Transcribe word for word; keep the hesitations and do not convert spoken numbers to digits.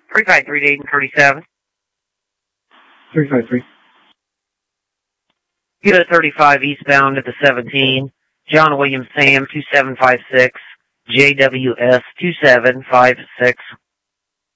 three five three to eight and thirty-seven. three five three. Kilo thirty-five eastbound at the seventeen. John William Sam two seven five six. J W S two seven five six.